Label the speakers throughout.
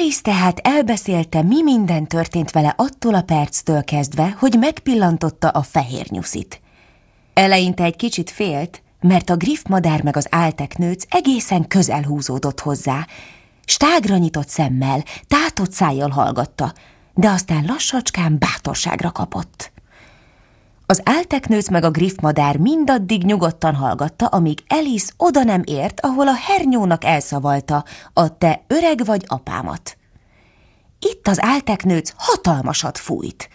Speaker 1: Alice tehát elbeszélte, mi minden történt vele attól a perctől kezdve, hogy megpillantotta a fehér nyuszit. Eleinte egy kicsit félt, mert a griffmadár meg az álteknőc egészen közel húzódott hozzá. Stágra nyitott szemmel, tátott szájjal hallgatta, de aztán lassacskán bátorságra kapott. Az álteknőc meg a griffmadár mindaddig nyugodtan hallgatta, amíg Alice oda nem ért, ahol a hernyónak elszavalta a te öreg vagy apámat. Itt az álteknőc hatalmasat fújt.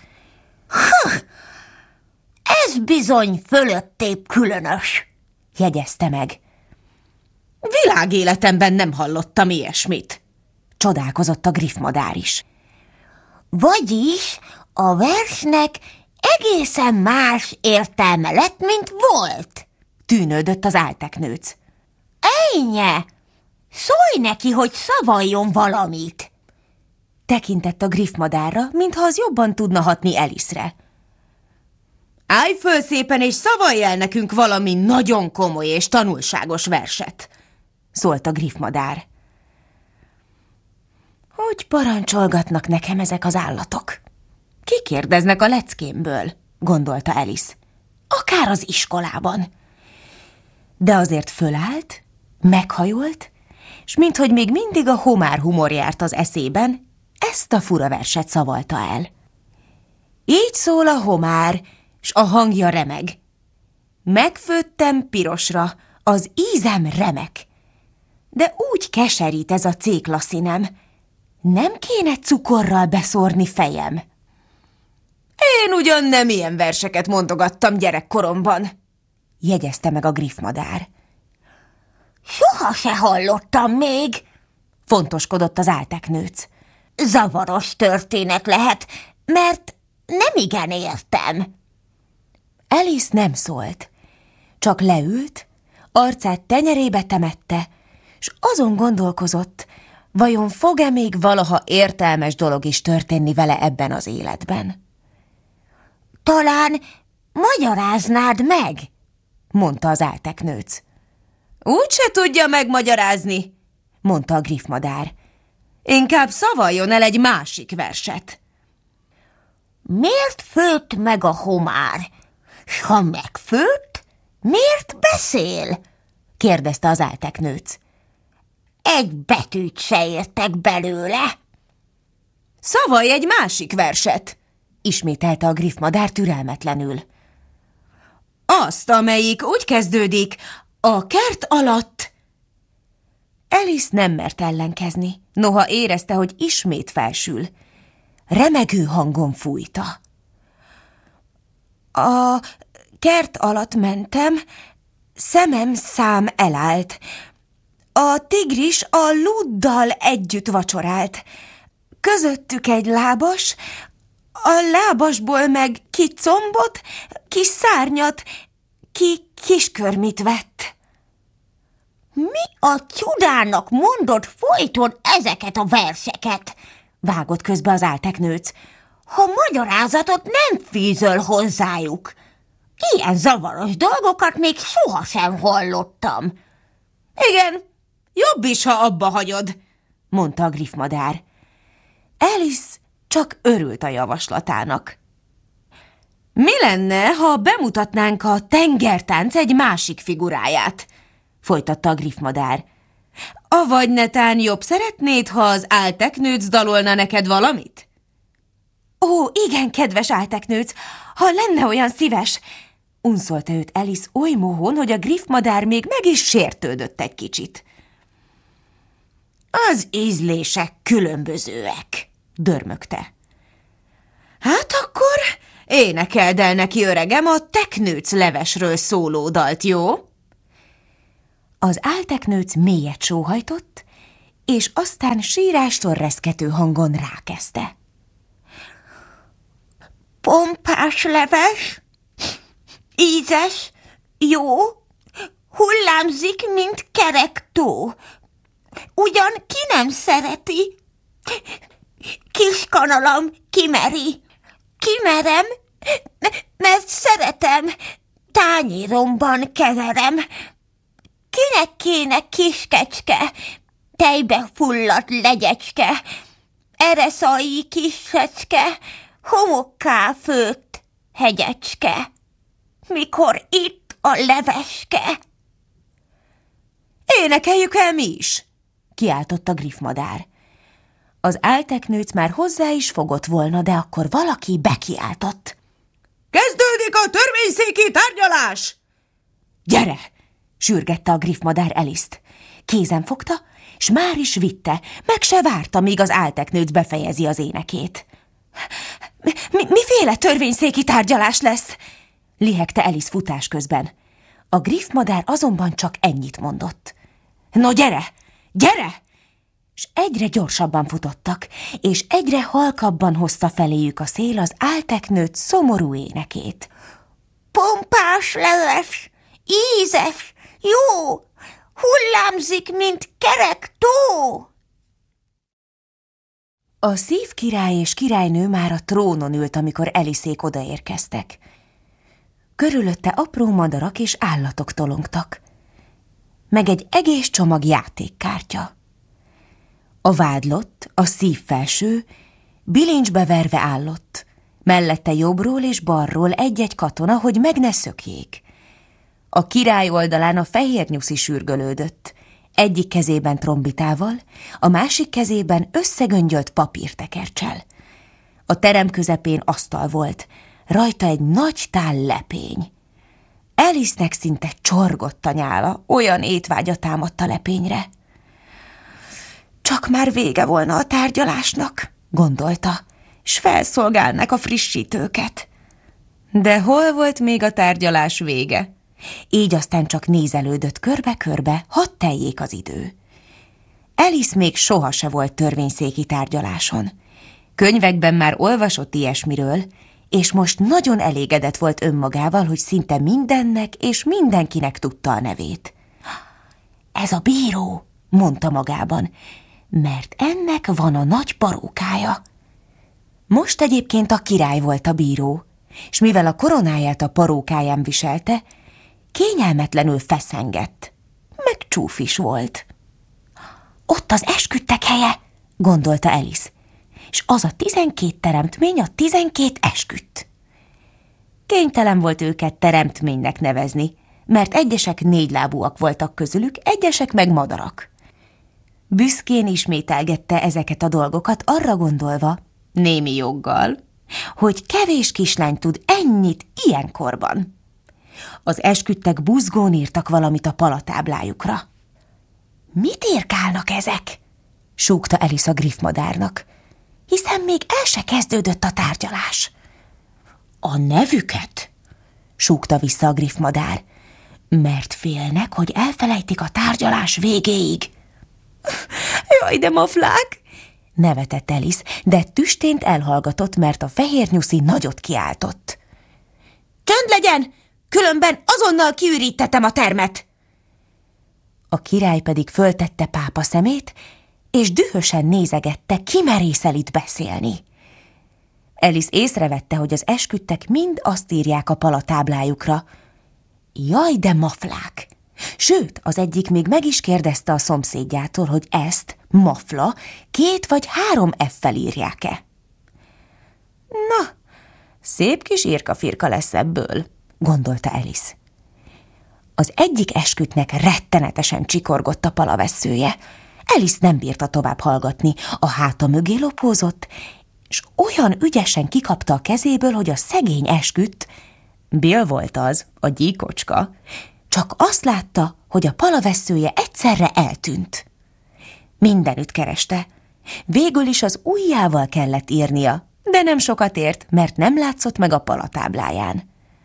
Speaker 2: Ez bizony fölöttébb különös,
Speaker 1: jegyezte meg. Világéletemben nem hallottam ilyesmit, csodálkozott a griffmadár is.
Speaker 2: Vagyis a versnek egészen más értelme lett, mint volt,
Speaker 1: tűnődött az álteknőc.
Speaker 2: Ejnye, szólj neki, hogy szavaljon valamit.
Speaker 1: Tekintett a griffmadárra, mintha az jobban tudna hatni Alice-re. Állj föl szépen, és szavalj el nekünk valami nagyon komoly és tanulságos verset, szólt a griffmadár. Hogy parancsolgatnak nekem ezek az állatok? Kikérdeznek a leckémből, gondolta Alice. Akár az iskolában. De azért fölállt, meghajolt, s minthogy még mindig a homár humor járt az eszében, ezt a fura verset szavalta el. Így szól a homár, s a hangja remeg. Megfőttem pirosra, az ízem remek. De úgy keserít ez a cékla színem, nem kéne cukorral beszórni fejem. Én ugyan nem ilyen verseket mondogattam gyerekkoromban, jegyezte meg a griffmadár.
Speaker 2: Soha se hallottam még,
Speaker 1: fontoskodott az álteknőc.
Speaker 2: Zavaros történet lehet, mert nem igen értem.
Speaker 1: Alice nem szólt, csak leült, arcát tenyerébe temette, s azon gondolkozott, vajon fog-e még valaha értelmes dolog is történni vele ebben az életben.
Speaker 2: Talán magyaráznád meg,
Speaker 1: mondta az álteknőc. Úgy se tudja megmagyarázni, mondta a griffmadár. Inkább szavaljon el egy másik verset.
Speaker 2: Miért főtt meg a homár? S ha megfőtt, miért beszél?
Speaker 1: kérdezte az álteknőc.
Speaker 2: Egy betűt se értek belőle.
Speaker 1: Szavalj egy másik verset, ismételte a griffmadár türelmetlenül. Azt, amelyik úgy kezdődik, a kert alatt. Alice nem mert ellenkezni, noha érezte, hogy ismét felsül. Remegő hangon fújta. A kert alatt mentem, szemem szám elállt. A tigris a lúddal együtt vacsorált. Közöttük egy lábas, a lábasból meg ki combot, ki szárnyat, ki kiskörmit vett.
Speaker 2: Mi a csudának mondod folyton ezeket a verseket?
Speaker 1: Vágott közbe az álteknőc.
Speaker 2: Ha magyarázatot nem fűzöl hozzájuk. Ilyen zavaros dolgokat még sohasem hallottam.
Speaker 1: Igen, jobb is, ha abba hagyod, mondta a griffmadár. Alice csak örült a javaslatának. Mi lenne, ha bemutatnánk a tengertánc egy másik figuráját? Folytatta a griffmadár. Avagy netán jobb szeretnéd, ha az álteknőc dalolna neked valamit? Ó, igen, kedves álteknőc, ha lenne olyan szíves, unszolta őt Alice oly mohón, hogy a griffmadár még meg is sértődött egy kicsit. Az ízlések különbözőek, dörmögte. Hát akkor énekeld el neki, öregem, a teknőc levesről szóló dalt, jó? Az álteknőc mélyet sóhajtott, és aztán sírástól reszkető hangon rákezdte.
Speaker 2: Pompás leves, ízes, jó, hullámzik, mint kerek tó. Ugyan ki nem szereti? Kis kanalam kimeri. Kimerem, mert szeretem, tányéromban keverem. Kinek kéne kiskecske, tejbe fulladt legyecske, ereszai kisecske, homokká főtt hegyecske, mikor itt a leveske.
Speaker 1: Énekeljük el mi is, kiáltott a griffmadár. Az álteknőc már hozzá is fogott volna, de akkor valaki bekiáltott. Kezdődik a törvényszéki tárgyalás! Gyere! Sürgette a griffmadár Alice-t. Kézen fogta, s már is vitte, meg se várta, míg az álteknőc befejezi az énekét. Miféle törvényszéki tárgyalás lesz? Lihegte Alice futás közben. A griffmadár azonban csak ennyit mondott. No gyere, gyere! S egyre gyorsabban futottak, és egyre halkabban hozta feléjük a szél az álteknőt szomorú énekét.
Speaker 2: Pompás leves, ízes, jó, hullámzik, mint kerek tó.
Speaker 1: A szívkirály és királynő már a trónon ült, amikor Alice-ék odaérkeztek. Körülötte apró madarak és állatok tolongtak, meg egy egész csomag játékkártya. A vádlott, a szívfelső, bilincsbe verve állott, mellette jobbról és balról egy-egy katona, hogy meg ne szökjék. A király oldalán a fehérnyuszi sürgölődött, egyik kezében trombitával, a másik kezében összegöngyölt papírtekerccsel. A terem közepén asztal volt, rajta egy nagy tál lepény. Alice-nek szinte csorgott a nyála, olyan étvágya támadt a lepényre. Csak már vége volna a tárgyalásnak, gondolta, s felszolgálnak a frissítőket. De hol volt még a tárgyalás vége? Így aztán csak nézelődött körbe-körbe, hadd teljék az idő. Alice még soha se volt törvényszéki tárgyaláson. Könyvekben már olvasott ilyesmiről, és most nagyon elégedett volt önmagával, hogy szinte mindennek és mindenkinek tudta a nevét. Ez a bíró, mondta magában, mert ennek van a nagy parókája. Most egyébként a király volt a bíró, és mivel a koronáját a parókáján viselte, kényelmetlenül feszengett, meg csúfis volt. Ott az esküdtek helye, gondolta Alice, és az a 12 teremtmény a 12 esküdt. Kénytelen volt őket teremtménynek nevezni, mert egyesek 4 lábúak voltak közülük, egyesek meg madarak. Büszkén ismételgette ezeket a dolgokat arra gondolva, némi joggal, hogy kevés kislány tud ennyit ilyenkorban. Az esküdtek buzgón írtak valamit a palatáblájukra. Mit írkálnak ezek? Súgta Alice a griffmadárnak, hiszen még el se kezdődött a tárgyalás. A nevüket? Súgta vissza a griffmadár, mert félnek, hogy elfelejtik a tárgyalás végéig. Jaj, de maflák! Nevetett Alice, de tüstént elhallgatott, mert a fehérnyuszi nagyot kiáltott. Csönd legyen! Különben azonnal kiürítettem a termet! A király pedig föltette pápa szemét, és dühösen nézegette, ki merész itt beszélni. Alice észrevette, hogy az esküdtek mind azt írják a palatáblájukra. Jaj, de maflák! Sőt, az egyik még meg is kérdezte a szomszédjától, hogy ezt, mafla, 2 vagy 3 F-fel írják-e. Na, szép kis irka-firka lesz ebből, gondolta Alice. Az egyik esküdtnek rettenetesen csikorgott a palavesszője. Alice nem bírta tovább hallgatni, a háta mögé lopózott, és olyan ügyesen kikapta a kezéből, hogy a szegény esküdt, Bill volt az, a gyíkocska, csak azt látta, hogy a palavesszője egyszerre eltűnt. Mindenütt kereste. Végül is az ujjával kellett írnia, de nem sokat ért, mert nem látszott meg a palatábláján.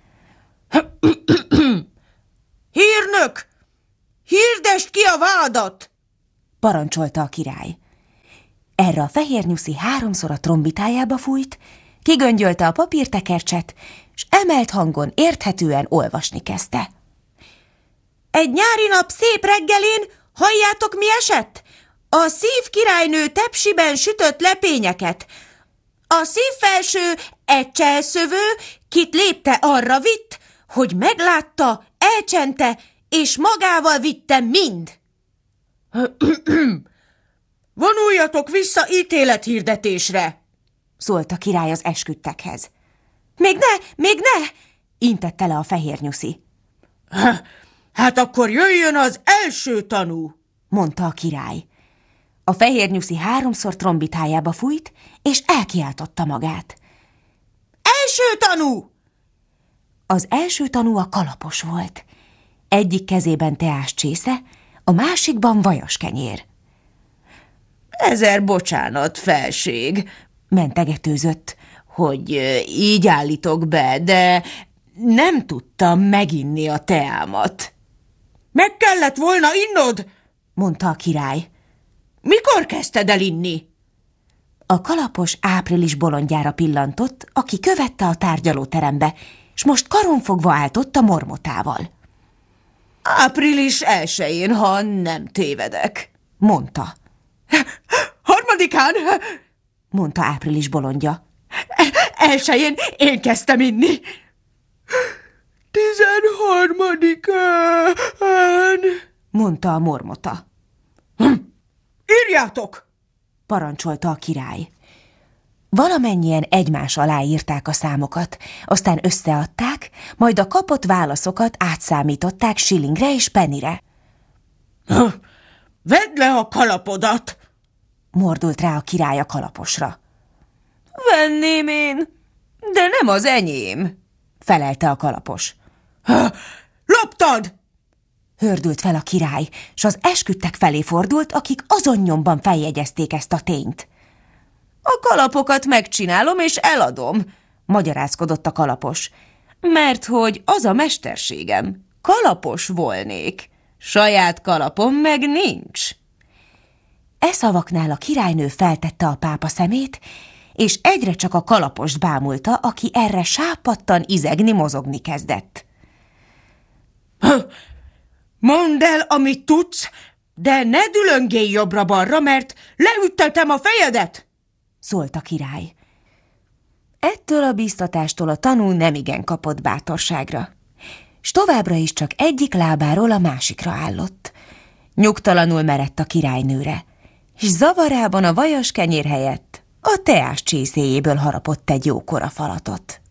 Speaker 1: Hírnök! Hirdesd ki a vádat! Parancsolta a király. Erre a fehérnyuszi 3-szor a trombitájába fújt, kigöngyölte a papírtekercset, s emelt hangon érthetően olvasni kezdte. Egy nyári nap szép reggelén, halljátok, mi esett? A szívkirálynő tepsiben sütött lepényeket. A szívfelső, egy cselszövő, kit lépte arra vitt, hogy meglátta, elcsente, és magával vitte mind.
Speaker 3: Vonuljatok vissza ítélethirdetésre!
Speaker 1: Szólt a király az esküdtekhez. Még ne! Intette le a fehérnyuszi.
Speaker 3: Hát akkor jöjjön az első tanú,
Speaker 1: mondta a király. A fehérnyuszi 3-szor trombitájába fújt, és elkiáltotta magát.
Speaker 3: Első tanú!
Speaker 1: Az első tanú a kalapos volt. Egyik kezében teás csésze, a másikban vajaskenyér.
Speaker 3: 1000 bocsánat, felség, mentegetőzött, hogy így állítok be, de nem tudtam meginni a teámat. Meg kellett volna innod,
Speaker 1: mondta a király.
Speaker 3: Mikor kezdted el inni?
Speaker 1: A kalapos Április bolondjára pillantott, aki követte a tárgyalóterembe, s most karonfogva állt ott a mormotával.
Speaker 3: Április 1-én, ha nem tévedek,
Speaker 1: mondta.
Speaker 3: 3-án,
Speaker 1: mondta Április bolondja.
Speaker 3: 1-én én kezdtem inni. 13-án,
Speaker 1: mondta a mormota.
Speaker 3: Írjátok!
Speaker 1: parancsolta a király. Valamennyien egymás alá írták a számokat, aztán összeadták, majd a kapott válaszokat átszámították shillingre és pennire.
Speaker 3: Vedd le a kalapodat!
Speaker 1: Mordult rá a király a kalaposra.
Speaker 3: Venném én, de nem az enyém,
Speaker 1: felelte a kalapos.
Speaker 3: Loptad!
Speaker 1: Hördült fel a király, s az esküdtek felé fordult, akik azon nyomban feljegyezték ezt a tényt.
Speaker 3: A kalapokat megcsinálom és eladom,
Speaker 1: magyarázkodott a kalapos.
Speaker 3: Mert hogy az a mesterségem, kalapos volnék, saját kalapom meg nincs.
Speaker 1: E szavaknál a királynő feltette a pápa szemét, és egyre csak a kalapost bámulta, aki erre sápadtan izegni, mozogni kezdett.
Speaker 3: Mondd el, amit tudsz, de ne dülöngélj jobbra-balra, mert leüttetem a fejedet!
Speaker 1: Szólt a király. Ettől a bíztatástól a tanú nemigen kapott bátorságra, s továbbra is csak egyik lábáról a másikra állott. Nyugtalanul merett a királynőre, és zavarában a vajaskenyér helyett a teás csészéjéből harapott egy jókora falatot.